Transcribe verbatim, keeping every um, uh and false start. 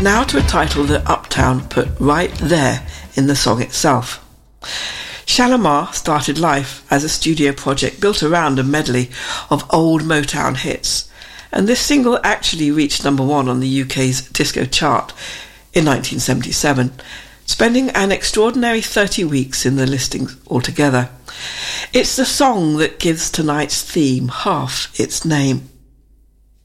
Now to a title that Uptown put right there in the song itself. Shalamar started life as a studio project built around a medley of old Motown hits, and this single actually reached number one on the U K's disco chart in nineteen seventy-seven, spending an extraordinary thirty weeks in the listings altogether. It's the song that gives tonight's theme half its name.